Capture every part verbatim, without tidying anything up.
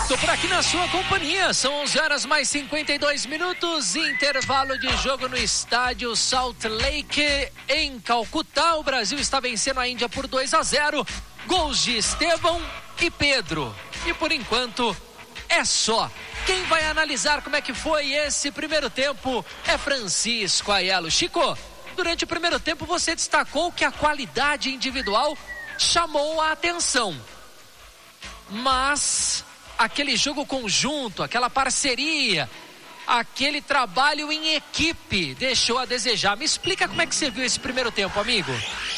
Tô por aqui na sua companhia, são onze horas mais cinquenta e dois minutos, intervalo de jogo no estádio Salt Lake em Calcutá. O Brasil está vencendo a Índia por dois a zero, gols de Estevão e Pedro. E por enquanto é só. Quem vai analisar como é que foi esse primeiro tempo é Francisco Aiello. Chico, durante o primeiro tempo você destacou que a qualidade individual chamou a atenção, mas aquele jogo conjunto, aquela parceria, aquele trabalho em equipe deixou a desejar. Me explica como é que você viu esse primeiro tempo, amigo.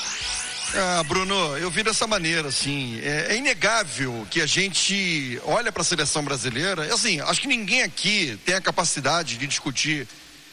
Ah, Bruno, eu vi dessa maneira, assim, é, é inegável que a gente olha para a seleção brasileira, assim, acho que ninguém aqui tem a capacidade de discutir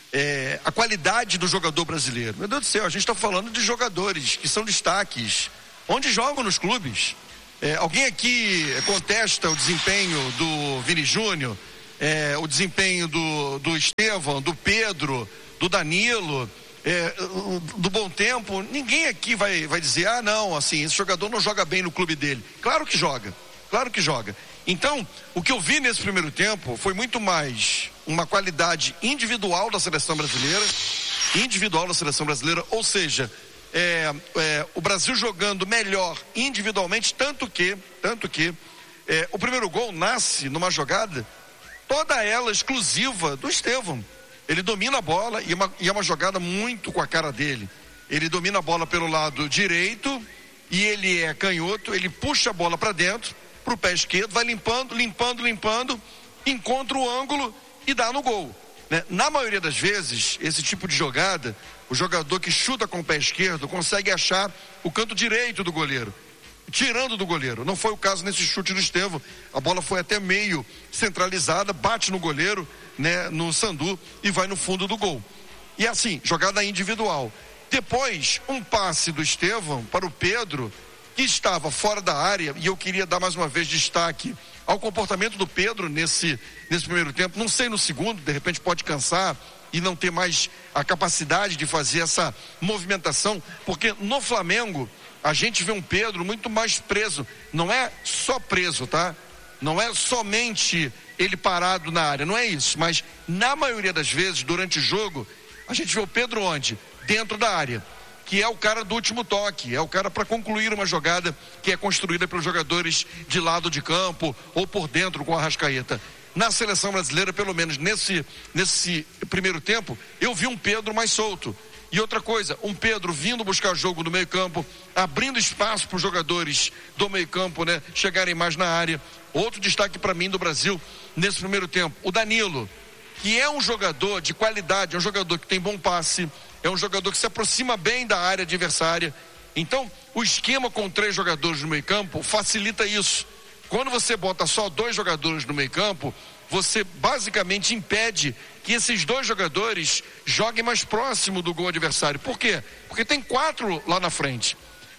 é, a qualidade do jogador brasileiro. Meu Deus do céu, a gente está falando de jogadores que são destaques, onde jogam nos clubes. É, alguém aqui contesta o desempenho do Vini Júnior, é, o desempenho do, do Estevão, do Pedro, do Danilo, é, do Bom Tempo? Ninguém aqui vai, vai dizer, ah não, assim, esse jogador não joga bem no clube dele. Claro que joga, claro que joga. Então, o que eu vi nesse primeiro tempo foi muito mais uma qualidade individual da seleção brasileira, individual da seleção brasileira, ou seja, É, é, o Brasil jogando melhor individualmente, tanto que, tanto que é, o primeiro gol nasce numa jogada, toda ela exclusiva do Estevão. Ele domina a bola e é uma, e é uma jogada muito com a cara dele. Ele domina a bola pelo lado direito e ele é canhoto, ele puxa a bola para dentro, pro pé esquerdo, vai limpando, limpando, limpando, encontra o ângulo e dá no gol, né? Na maioria das vezes, esse tipo de jogada, o jogador que chuta com o pé esquerdo consegue achar o canto direito do goleiro, tirando do goleiro. Não foi o caso nesse chute do Estevão. A bola foi até meio centralizada, bate no goleiro, né, no Sandu, e vai no fundo do gol. E assim, jogada individual. Depois, um passe do Estevão para o Pedro, que estava fora da área, e eu queria dar mais uma vez destaque ao comportamento do Pedro nesse, nesse primeiro tempo. Não sei no segundo, de repente pode cansar e não ter mais a capacidade de fazer essa movimentação, porque no Flamengo a gente vê um Pedro muito mais preso. Não é só preso, tá? Não é somente ele parado na área, não é isso, mas na maioria das vezes durante o jogo a gente vê o Pedro onde? Dentro da área, que é o cara do último toque, é o cara para concluir uma jogada que é construída pelos jogadores de lado de campo ou por dentro com a Arrascaeta. Na seleção brasileira, pelo menos nesse, nesse primeiro tempo, eu vi um Pedro mais solto. E outra coisa, um Pedro vindo buscar jogo no meio campo, abrindo espaço para os jogadores do meio campo, né, chegarem mais na área. Outro destaque para mim do Brasil nesse primeiro tempo, o Danilo, que é um jogador de qualidade, é um jogador que tem bom passe, é um jogador que se aproxima bem da área adversária. Então, o esquema com três jogadores no meio campo facilita isso. Quando você bota só dois jogadores no meio campo, você basicamente impede que esses dois jogadores joguem mais próximo do gol adversário. Por quê? Porque tem quatro lá na frente.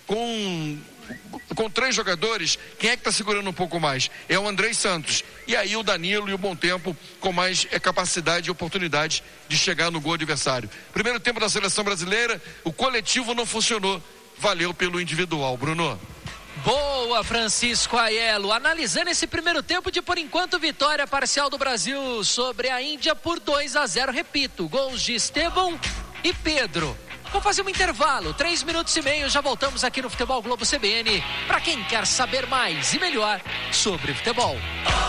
Com, com três jogadores, quem é que está segurando um pouco mais? É o Andrés Santos. E aí o Danilo e o Bom Tempo com mais é, capacidade e oportunidade de chegar no gol adversário. Primeiro tempo da seleção brasileira, o coletivo não funcionou. Valeu pelo individual, Bruno. Boa, Francisco Aiello. Analisando esse primeiro tempo de, por enquanto, vitória parcial do Brasil sobre a Índia por dois a zero. Repito, gols de Estevão e Pedro. Vamos fazer um intervalo, três minutos e meio. Já voltamos aqui no Futebol Globo C B N para quem quer saber mais e melhor sobre futebol.